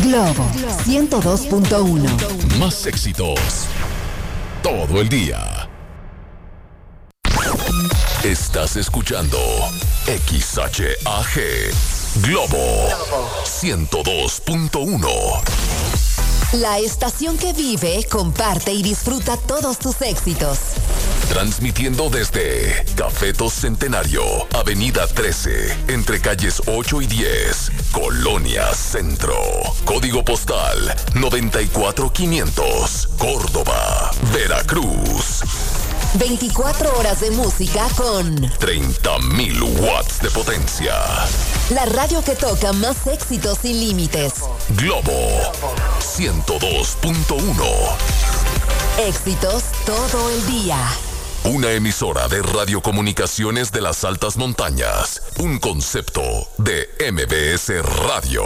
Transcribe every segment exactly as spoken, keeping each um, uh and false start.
Globo ciento dos punto uno. Más éxitos todo el día. Estás escuchando X H A G Globo ciento dos punto uno. La estación que vive, comparte y disfruta todos tus éxitos. Transmitiendo desde Cafetos Centenario, Avenida trece, entre calles ocho y diez, Colonia Centro. Código postal noventa y cuatro quinientos, Córdoba, Veracruz. veinticuatro horas de música con treinta mil watts de potencia. La radio que toca más éxitos sin límites. Globo ciento dos punto uno. Éxitos todo el día. Una emisora de radiocomunicaciones de las altas montañas. Un concepto de M B S Radio.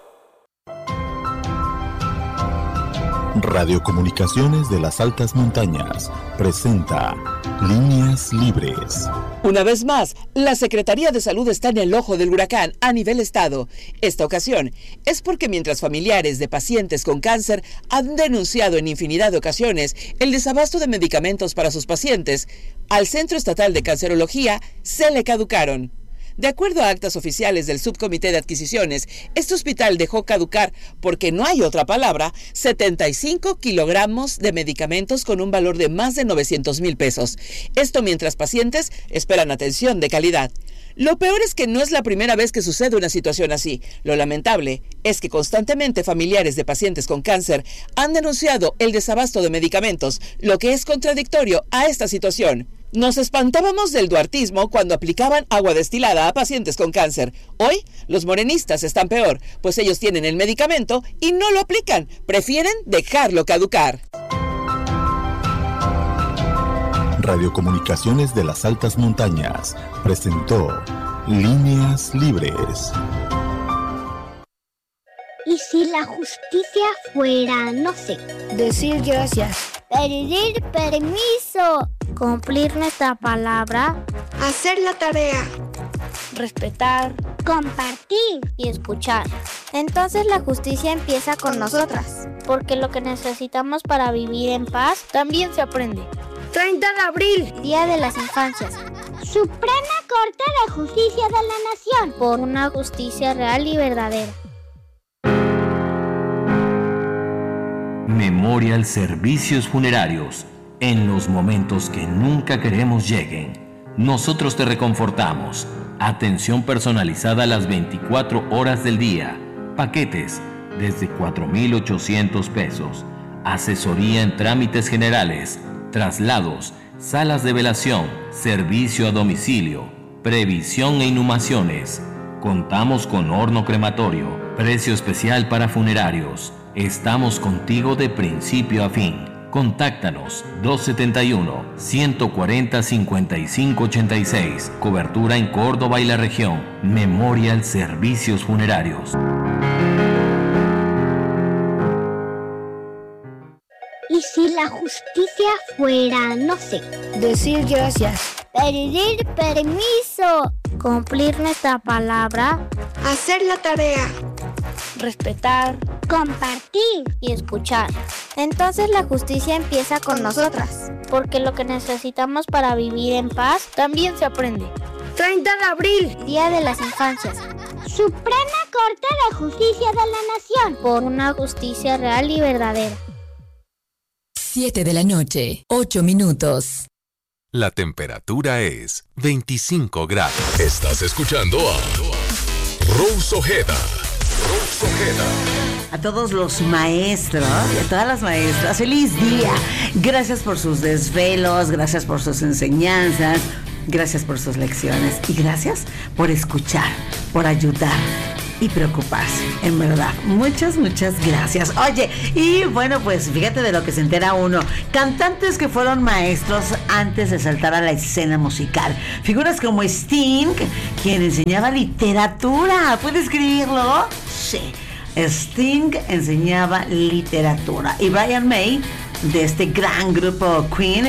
Radiocomunicaciones de las altas montañas presenta Líneas Libres. Una vez más, la Secretaría de Salud está en el ojo del huracán a nivel estado. Esta ocasión es porque mientras familiares de pacientes con cáncer han denunciado en infinidad de ocasiones el desabasto de medicamentos para sus pacientes, al Centro Estatal de Cancerología se le caducaron. De acuerdo a actas oficiales del Subcomité de Adquisiciones, este hospital dejó caducar, porque no hay otra palabra, setenta y cinco kilogramos de medicamentos con un valor de más de novecientos mil pesos. Esto mientras pacientes esperan atención de calidad. Lo peor es que no es la primera vez que sucede una situación así. Lo lamentable es que constantemente familiares de pacientes con cáncer han denunciado el desabasto de medicamentos, lo que es contradictorio a esta situación. Nos espantábamos del duartismo cuando aplicaban agua destilada a pacientes con cáncer. Hoy, los morenistas están peor, pues ellos tienen el medicamento y no lo aplican. Prefieren dejarlo caducar. Radiocomunicaciones de las altas montañas presentó Líneas Libres. ¿Y si la justicia fuera, no sé, decir gracias, pedir permiso, cumplir nuestra palabra, hacer la tarea, respetar, compartir y escuchar? Entonces la justicia empieza con nosotras, porque lo que necesitamos para vivir en paz también se aprende. treinta de abril, Día de las Infancias. Suprema Corte de Justicia de la Nación. Por una justicia real y verdadera. Memorial Servicios Funerarios. En los momentos que nunca queremos lleguen, nosotros te reconfortamos. Atención personalizada a las veinticuatro horas del día. Paquetes desde cuatro mil ochocientos pesos. Asesoría en trámites generales, traslados, salas de velación, servicio a domicilio, previsión e inhumaciones. Contamos con horno crematorio, precio especial para funerarios. Estamos contigo de principio a fin. Contáctanos dos setenta y uno, ciento cuarenta, cincuenta y cinco ochenta y seis. Cobertura en Córdoba y la región. Memorial Servicios Funerarios. ¿Y si la justicia fuera, no sé, decir gracias, pedir permiso, cumplir nuestra palabra, hacer la tarea, respetar, compartir y escuchar? Entonces la justicia empieza con nosotras, porque lo que necesitamos para vivir en paz también se aprende. treinta de abril, Día de las Infancias. Suprema Corte de Justicia de la Nación. Por una justicia real y verdadera. siete de la noche, ocho minutos. La temperatura es veinticinco grados. Estás escuchando a Rose Ojeda. Rose Ojeda. A todos los maestros y a todas las maestras, feliz día. Gracias por sus desvelos, gracias por sus enseñanzas, gracias por sus lecciones y gracias por escuchar, por ayudar y preocuparse, en verdad. Muchas, muchas gracias. Oye, y bueno, pues fíjate de lo que se entera uno. Cantantes que fueron maestros antes de saltar a la escena musical. Figuras como Sting, quien enseñaba literatura. ¿Puedes escribirlo? Sí. Sting enseñaba literatura. Y Brian May, de este gran grupo Queen,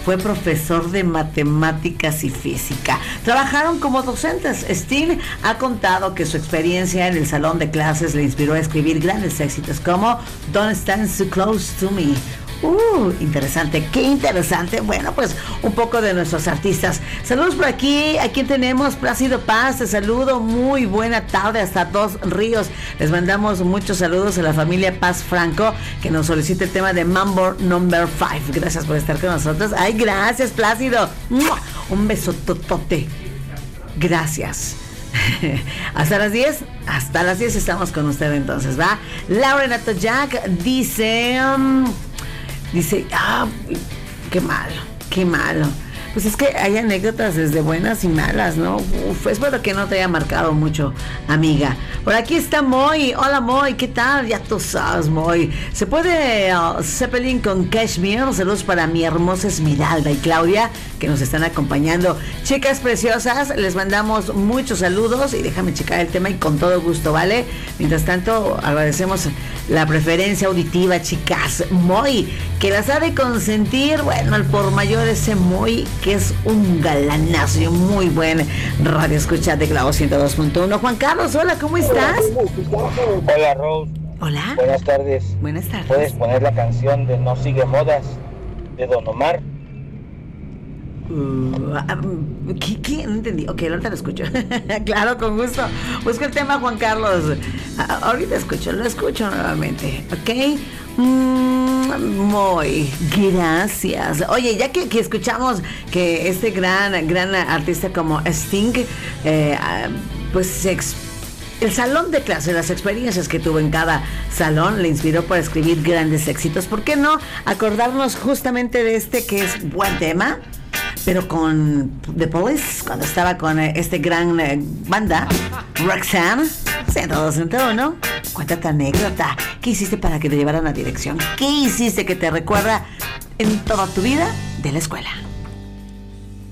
fue profesor de matemáticas y física. Trabajaron como docentes. Sting ha contado que su experiencia en el salón de clases le inspiró a escribir grandes éxitos como Don't Stand So Close to Me. Uh, interesante, qué interesante. Bueno, pues un poco de nuestros artistas. Saludos por aquí. ¿A quién tenemos? Plácido Paz, te saludo. Muy buena tarde hasta Dos Ríos. Les mandamos muchos saludos a la familia Paz Franco, que nos solicita el tema de Mambo Number five. Gracias por estar con nosotros. Ay, gracias, Plácido. ¡Mua! Un beso totote. Gracias. Hasta las diez, hasta las diez estamos con usted entonces, ¿va? Laura Nato Jack dice... Um, Dice, ah, qué malo, qué malo. Pues es que hay anécdotas desde buenas y malas, ¿no? Uf, espero que no te haya marcado mucho, amiga. Por aquí está Moy. Hola, Moy, ¿qué tal? Ya tú sabes, Moy. Se puede uh, Zeppelin con Kashmir. Saludos para mi hermosa Esmeralda y Claudia, que nos están acompañando. Chicas preciosas, les mandamos muchos saludos y déjame checar el tema y con todo gusto, ¿vale? Mientras tanto, agradecemos la preferencia auditiva, chicas. Moy, que las ha de consentir, bueno, el por mayor ese Moy, que es un galanazo y un muy buen radio escucha de Clavo ciento dos punto uno. Juan Carlos, hola, ¿cómo estás? Hola, Rose. Hola. Buenas tardes. Buenas tardes. ¿Puedes poner la canción de No Sigue Modas de Don Omar? Uh, ¿qué, ¿Qué? No entendí. Ok, ahorita lo escucho. Claro, con gusto. Busca el tema, Juan Carlos. A- ahorita escucho, lo escucho nuevamente. Ok. Mm, muy gracias. Oye, ya que, que escuchamos que este gran, gran artista como Sting, eh, pues ex, el salón de clase, las experiencias que tuvo en cada salón le inspiró para escribir grandes éxitos. ¿Por qué no acordarnos justamente de este que es buen tema? Pero con The Police, cuando estaba con eh, este gran eh, banda, Roxanne, ciento dos punto uno. Cuéntate anécdota. ¿Qué hiciste para que te llevaran a dirección? ¿Qué hiciste que te recuerda en toda tu vida de la escuela?